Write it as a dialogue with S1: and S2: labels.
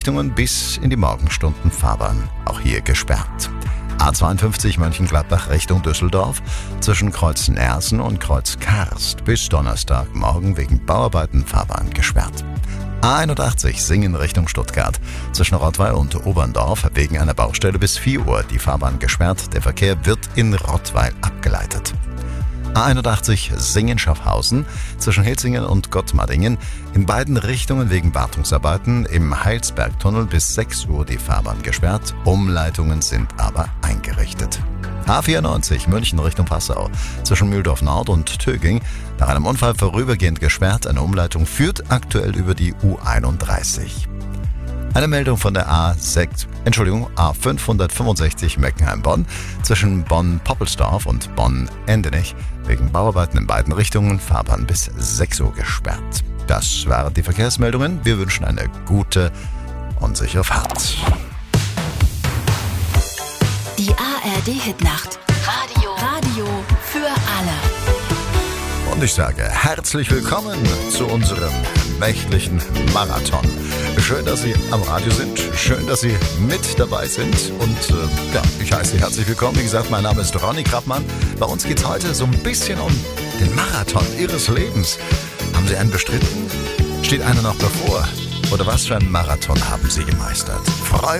S1: Richtungen bis in die Morgenstunden Fahrbahn. Auch hier gesperrt. A52 Mönchengladbach Richtung Düsseldorf zwischen Kreuz Nersen und Kreuz Karst bis Donnerstagmorgen wegen Bauarbeiten Fahrbahn gesperrt. A81 Singen Richtung Stuttgart zwischen Rottweil und Oberndorf wegen einer Baustelle bis 4 Uhr die Fahrbahn gesperrt. Der Verkehr wird in Rottweil abgeleitet. A81 Singen-Schaffhausen zwischen Hilsingen und Gottmardingen in beiden Richtungen wegen Wartungsarbeiten im Heilsbergtunnel bis 6 Uhr die Fahrbahn gesperrt. Umleitungen sind aber eingerichtet. A94 München Richtung Passau zwischen Mühldorf Nord und Töging nach einem Unfall vorübergehend gesperrt. Eine Umleitung führt aktuell über die U31. Eine Meldung von der A565 Meckenheim-Bonn zwischen Bonn-Poppelsdorf und Bonn-Endenich wegen Bauarbeiten in beiden Richtungen, Fahrbahn bis 6 Uhr gesperrt. Das waren die Verkehrsmeldungen. Wir wünschen eine gute und sichere Fahrt.
S2: Die ARD-Hitnacht. Radio für alle.
S1: Und ich sage herzlich willkommen zu unserem nächtlichen Marathon. Schön, dass Sie am Radio sind. Schön, dass Sie mit dabei sind. Und ich heiße Sie herzlich willkommen. Wie gesagt, mein Name ist Ronny Krappmann. Bei uns geht es heute so ein bisschen um den Marathon Ihres Lebens. Haben Sie einen bestritten? Steht einer noch bevor? Oder was für einen Marathon haben Sie gemeistert? Freuen